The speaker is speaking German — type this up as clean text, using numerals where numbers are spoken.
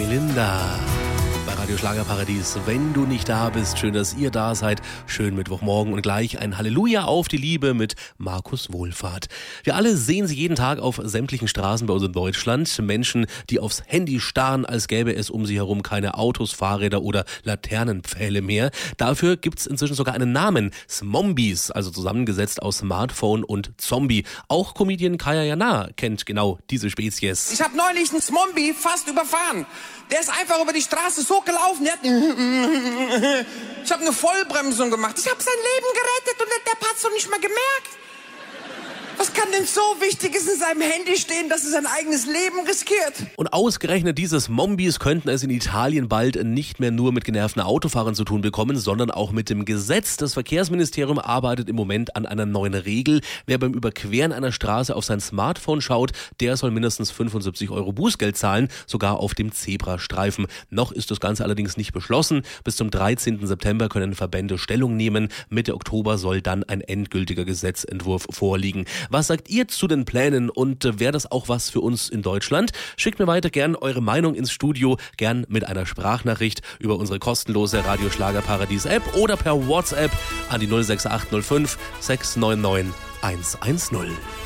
Melinda. Bei Radio Schlagerparadies, wenn du nicht da bist, schön, dass ihr da seid. Schönen Mittwochmorgen und gleich ein Halleluja auf die Liebe mit Markus Wohlfahrt. Wir alle sehen sie jeden Tag auf sämtlichen Straßen bei uns in Deutschland. Menschen, die aufs Handy starren, als gäbe es um sie herum keine Autos, Fahrräder oder Laternenpfähle mehr. Dafür gibt's inzwischen sogar einen Namen, Smombies, also zusammengesetzt aus Smartphone und Zombie. Auch Comedian Kaya Jana kennt genau diese Spezies. Ich habe neulich einen Zombie fast überfahren. Der ist einfach über die Straße so gelaufen. Ich habe eine Vollbremsung gemacht. Ich habe sein Leben gerettet und der hat's doch nicht mal gemerkt. Was kann denn so Wichtiges in seinem Handy stehen, dass er sein eigenes Leben riskiert? Und ausgerechnet diese Smombies könnten es in Italien bald nicht mehr nur mit genervten Autofahrern zu tun bekommen, sondern auch mit dem Gesetz. Das Verkehrsministerium arbeitet im Moment an einer neuen Regel. Wer beim Überqueren einer Straße auf sein Smartphone schaut, der soll mindestens 75 € Bußgeld zahlen, sogar auf dem Zebrastreifen. Noch ist das Ganze allerdings nicht beschlossen. Bis zum 13. September können Verbände Stellung nehmen. Mitte Oktober soll dann ein endgültiger Gesetzentwurf vorliegen. Was sagt ihr zu den Plänen und wäre das auch was für uns in Deutschland? Schickt mir weiter gern eure Meinung ins Studio, gern mit einer Sprachnachricht über unsere kostenlose Radio Schlagerparadies App oder per WhatsApp an die 06805 699 110.